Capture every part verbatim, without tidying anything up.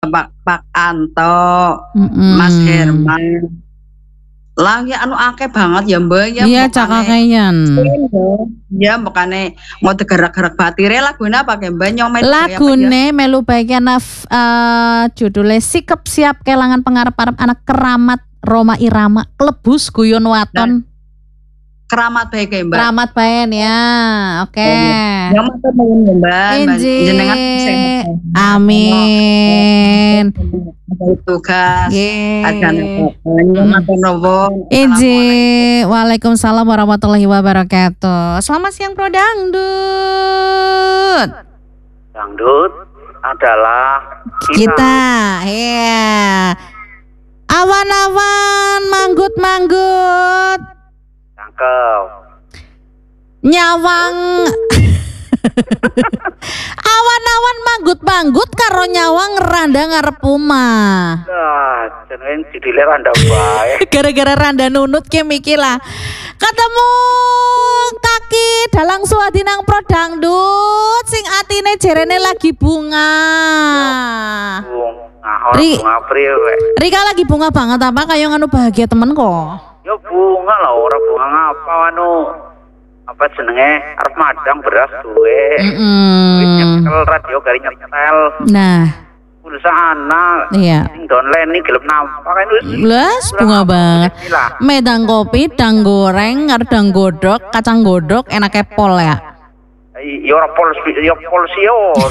Pak Pak Anto, Mm-mm. Mas Herman. Lah ya anu akeh banget ya Mbak ya. Iya cak kakean. Ya makane mau gerak-gerak batire lagune apa ke Mbak nyomet lagune ya? Melu bagian uh, judulnya Sikep Siap Kelangan Pengarep-arep Anak Keramat Roma Irama Klebus Guyon Waton. Nah, keramat baik ya Mbak. Keramat baik ya. Oke. Okay. Yang matur nuwun Mbak. Jenengan sehat. Amin. Tugas akan matur nuwun. Izin. Waalaikumsalam warahmatullahi wabarakatuh. Selamat siang Pro Dangdut. Dangdut adalah kita. Kita. Iya. Awan-awan manggut-manggut. Cakep. Nyawang awan-awan manggut-manggut karo nyawang randa ngarep omah. Lah, jenenge didile randa wae. Gara-gara randa nunut ke mikir lah. Ketemu kaki dalang suwadi nang Pro Dangdut sing atine jerene lagi bunga. Bunga, Ri, bunga April. Rika lagi bunga banget apa kayak nganu bahagia temen kok. Ya bunga lah, orang bunga ngapa anu apa jenenge arep madang beras duwe. Heeh. Nyetel radio gari nyetel. Nah, pulsa anak. Iya. Sing downline iki gelem nampak kan wis. Blas bunga banget. Medang kopi, dang goreng, dang godok, kacang godok, enake pol ya. Ya ora pol, ya pol sior.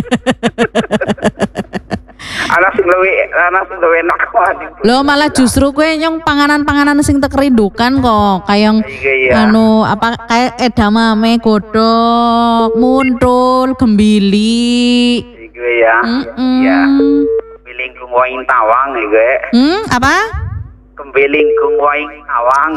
Anak sing luwe, anak sing luwe enak wae. Lo malah justru kue nyong panganan-panganan sing tekerindukan kok, kayak iya. anu apa kayak edamame, godok, muntul, gembili. Iku ya. Iya. Kembelinggung waing tawang iku. Hmm, apa? Kembelinggung waing tawang.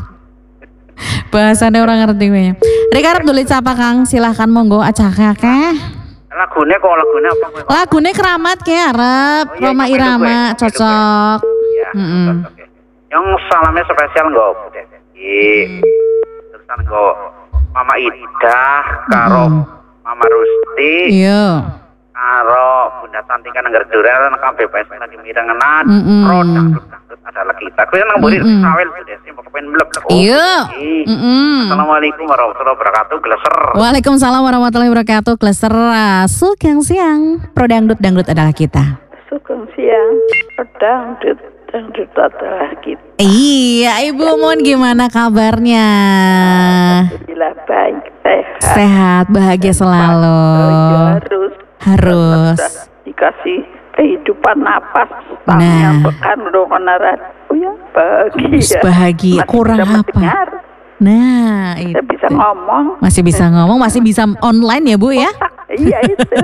Bahasane orang ngerti gue. Rika arep nulis apa Kang? Silahkan monggo acake akeh. Lagune kok lagune apa? Lagune Keramat ke arep oh, iya, Roma Irama cocok. Iya. Mm-hmm. Yang salamnya spesial nggo Bu Desi. Terusan nggo Mama Ida karo mm-hmm. Mama Rusti. Iya. Karo Bunda Santika Nanggar Duren kabeh bes lagi mirengenan mm-hmm. produk adalah kita. Kuwi nang mburi sawel Bu Desi mau kepen mleb. Iya. Mm-hmm. Assalamualaikum warahmatullahi wabarakatuh. Gleser. Waalaikumsalam warahmatullahi wabarakatuh. Gleser. Sugeng siang. Pro Dangdut Dangdut adalah kita. Sugeng siang. Pro Dangdut Dangdut adalah kita. Iya, Ibu Mun gimana kabarnya? Alhamdulillah baik, sehat. Sehat, bahagia selalu. Harus. Harus. Dikasih kehidupan napas. Nah. Pekan rokonarat. Oh ya, bahagia. Bahagia. Masih kurang apa? Mendengar. Nah, itu. Masih bisa ngomong. Masih bisa ngomong, masih bisa online ya Bu ya? Iya itu.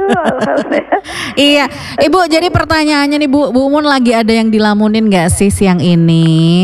Iya, Ibu. Jadi pertanyaannya nih Bu, Bu Mun lagi ada yang dilamunin nggak sih siang ini?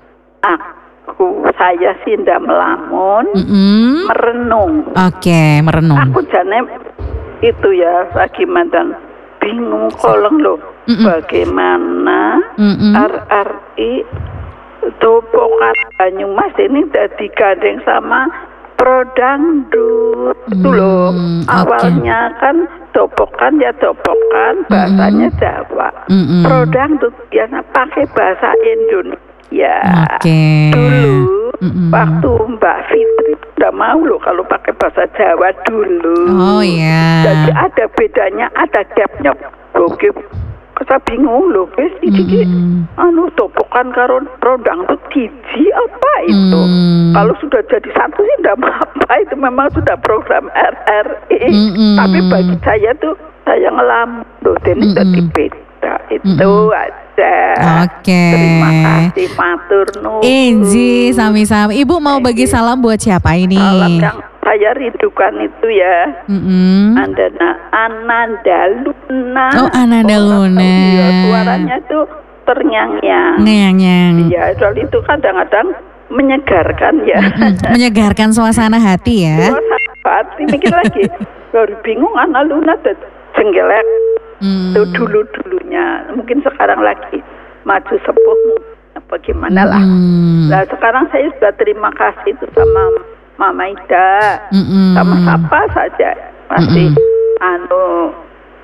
Aku, saya sih ndak melamun, mm-hmm. merenung. Oke, okay, merenung. Aku jane itu ya lagi mantan bingung kolong loh. Mm-mm. Bagaimana mm-mm. R R I Topokan Banyumas ini udah digandeng sama Pro Dangdut mm, itu loh. Awalnya okay. kan Topokan ya Topokan bahasanya mm-mm. Jawa. Mm-mm. Pro Dangdut biasa pakai bahasa Indonesia. Okay. Dulu mm-mm. waktu Mbak Fitri udah mau loh kalau pakai bahasa Jawa dulu. Oh iya. Yeah. Jadi ada bedanya, ada gapnya. Oke. Saya bingung loh, guys, iki mm. anu Topokan karo Pro Dangdut giji apa itu? Mm. Kalau sudah jadi satu sih enggak apa-apa, itu memang sudah program R R I. Mm-mm. Tapi bagi saya tuh saya ngelam loh, dan itu beda itu mm-mm. aja. Oke. Okay. Terima kasih matur nuwun. Inji sami-sami. Ibu mau bagi salam buat siapa ini? Salam yang saya rindukan itu ya. Mm-hmm. Andana Ananda Luna. Oh, Ananda Luna. Ya, suaranya tuh ternyang-nyang. Nyang-nyang. Iya, soal itu kadang-kadang menyegarkan ya. Mm-hmm. Menyegarkan suasana hati ya. Suasana hati, mikir lagi. Baru bingung Ana Luna tuh jenggelek. Mm. Tuh dulu-dulunya. Mungkin sekarang lagi maju sepuh apa gimana lah. Mm. Nah, sekarang saya sudah terima kasih itu sama Mama Ida, mm-mm. sama siapa saja masih mm-mm. anu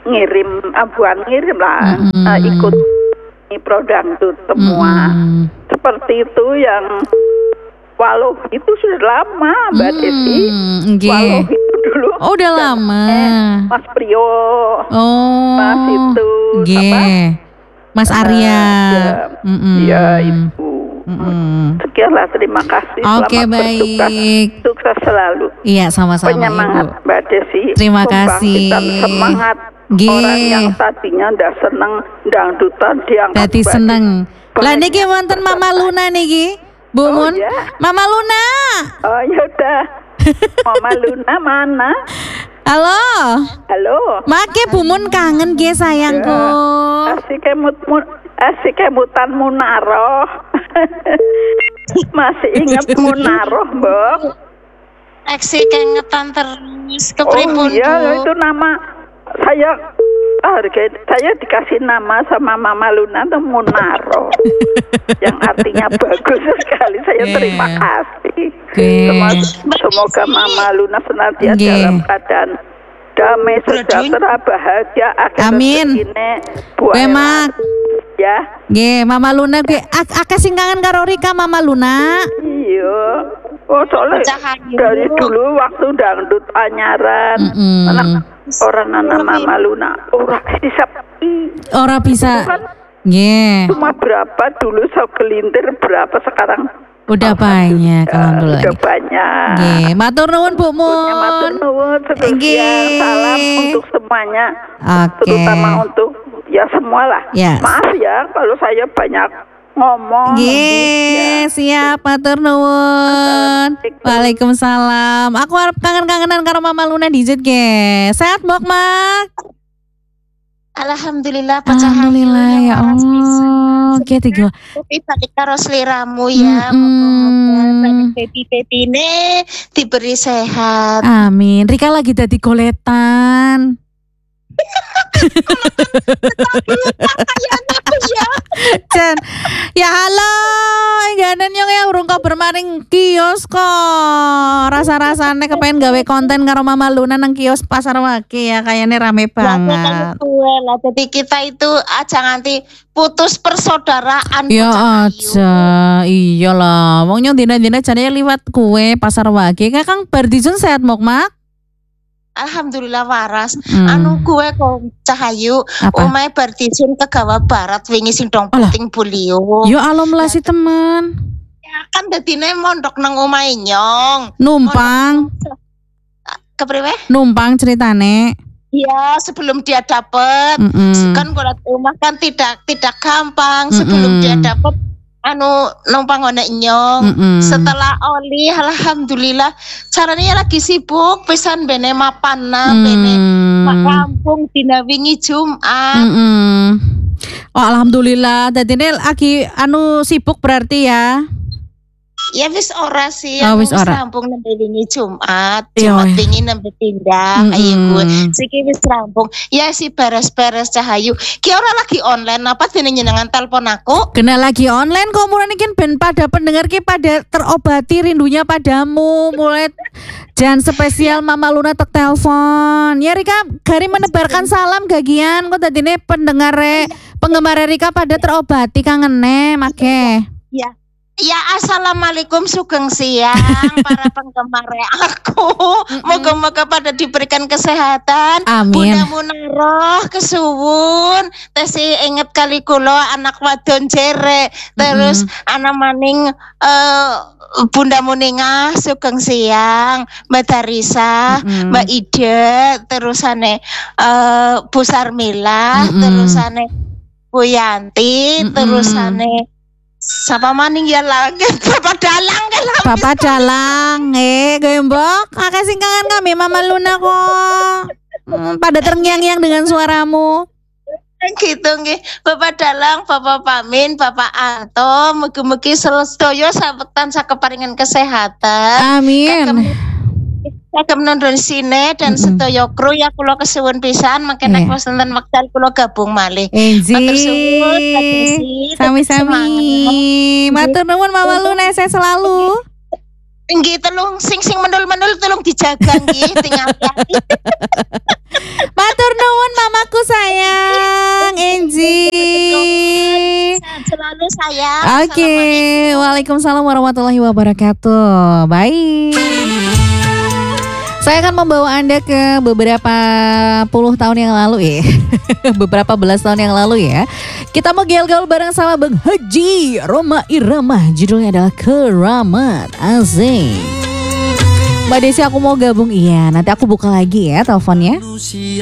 ngirim abuan ngirim lah Mm-mm. uh, ikut pro dangdut semua. Mm-mm. Seperti itu yang walau itu sudah lama Mbak Mm, Desi. nggih. Walau itu dulu. Oh, udah lama. Mas Priyo. Oh. Mas itu nggih. Mas Arya. Mm-mm. Iya itu. Mm-mm. Sekianlah, terima kasih. Oke, Selamat baik. bertugas. Sukses selalu. Iya, sama-sama Penyemangat Ibu. Mbak Desi. Terima Pembangkitan kasih. semangat Nggih. orang yang tadinya ndak seneng dangdutan diangkat. Dadi balik. seneng. Lah Banyak niki wonten Mama Luna niki. Bu Oh, Mun. ya? Mama Luna. Oh ya udah. Mama Luna mana? Halo. Halo. Make Bu Mun kangen nggih sayangku. Asik kemut mut asik kemutan Munaroh. Masih ingat Munaroh, Mbak? Aksi kengetan terus Oh kepripun iya, Bu? itu nama saya harga saya dikasih nama sama Mama Luna itu Munaroh. Yang artinya bagus sekali. Saya Yeah. terima kasih. Okay. Semoga, semoga Mama Luna senantiasa Yeah. dalam keadaan damai, sejahtera, bahagia. akhir Amin. rezekine buah Nggih, Mak. ya. Nggih, Mama Luna nggih ak- akeh sing kangen karo Rika Mama Luna. Iya. Oh soalnya Cahayu. dari dulu waktu dangdut anyaran, Mm-mm. anak orang anak Mama Luna, orang sisa Ora bisa. Nggih. cuma berapa dulu segelintir berapa sekarang Udah banyak alhamdulillah. udah banyak. Nggih, matur nuwun Bu Ya, matur Mun. nuwun, sekian Nggih. salam untuk semuanya, Oke. terutama untuk ya semualah. Yes. Maaf ya kalau saya banyak ngomong. Nggih, siap matur nuwun. Waalaikumsalam. Aku harap kangen-kangenan karo Mama Luna dijit nggih. Sehat Mbok Mak? Alhamdulillah pecah Alhamdulillah ya Allah. Oke tiga. Tapi balik karo sliramu ya. Mm-mm. Moga-moga baby-baby ini diberi sehat. Amin. Rika lagi dadi goletan. Jan, ya halo, engganen yang ya urung kabar maring kios kok. Rasa-rasane kepengen gawe konten karo Mama Luna nang kios Pasar Wage ya, kayaknya rame banget. Gue lah, jadi kita itu aja nganti putus persaudaraan. Ya Bocah Ayu. aja, iyalah. Wong nyong dina-dina jane liwat kue Pasar Wage. Kakang Bardizun sehat Mok Mak? Alhamdulillah waras. Hmm. Anu gue kok Cahayu, Apa? omae Bardizun ke Gawa Barat wingi sing dong Alah. penting bulio. Yo alhamdulillah si teman. Kan dadine mondok nang omahe nyong. Numpang, Kepriwe? numpang ceritane. Iya, sebelum dia dapet. Mm-mm. Kan kalau rumah kan tidak tidak gampang sebelum Mm-mm. dia dapet anu numpang onek nyong. Mm-mm. Setelah oli alhamdulillah caranya lagi sibuk pisan bene mapana bene Mm. mak kampung dina wingi Jumat. Mm-mm. Oh alhamdulillah, tadi ini lagi anu sibuk berarti ya. Ya wis ora sih, Oh, anu wis ora. rampung nembe wingi Jumat, Iya, Jumat iya. wingi nembe pindah Mm-mm. ayo gue. Siki wis rampung. Ya si beres-beres Cahayu. Ki ora lagi online apa dene nyenengan telepon aku? Kena lagi online komunan ini ben pada pendengar ki pada terobati rindunya padamu. Mulai jangan spesial Mama Luna tek telepon. Ya Rika, gari menebarkan salam gagian. Kok tadi ini pendengar penggemar Rika pada terobati kangene make. Ya. Ya assalamualaikum sugeng siang para penggemar aku. Moga-moga pada diberikan kesehatan. Amin. Bunda Munaroh kesuwun. Tesi inget kali kula anak wadon jere. Terus anak maning eh, Bunda Muninga sugeng siang. Mbak Darisa, Mm-mm. Mbak Ida, terusane eh, Bu Sarmila, Mm-mm. terusane Bu Yanti, Mm-mm. terusane siapa maning ya lagi Bapak Dalang kan lah. Bapak Dalang, eh gembok, kakak sing kangen kami Mama Luna kok. Hmm, pada terngiang-ngiang dengan suaramu. Gitu nggih. Bapak Dalang, Bapak Pamin, Bapak Anto, mugi-mugi sedaya sabetan sakeparingan kesehatan. Amin. Kagem nonton sine dan Mm-mm. sedaya kru ya kula kesuwun pisan mangke nek Iya. wonten wekdal kula gabung malih. Enji, Matur suwun, Mbak Desi, tetep sami-sami. semangat. Matur nuwun Mama Luna, saya selalu. Nggih telung sing sing menul-menul tolong dijaga nggih ting hati-hati. Matur nuwun mamaku sayang, Enji. Sehat selalu sayang. Oke, waalaikumsalam warahmatullahi wabarakatuh. Baik. Saya akan membawa Anda ke beberapa puluh tahun yang lalu ya. Beberapa belas tahun yang lalu ya. Kita mau gaul-gaul bareng sama Bang Haji Rhoma Irama. Judulnya adalah Keramat. Asik. Mbak Desi aku mau gabung. Iya, nanti aku buka lagi ya teleponnya.